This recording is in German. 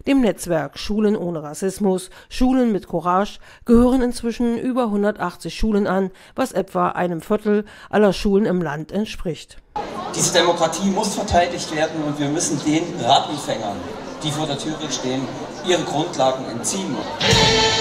Dem Netzwerk Schulen ohne Rassismus, Schulen mit Courage, gehören inzwischen über 180 Schulen an, was etwa einem Viertel aller Schulen im Land entspricht. Diese Demokratie muss verteidigt werden und wir müssen den Rattenfängern, die vor der Türe stehen, ihre Grundlagen entziehen.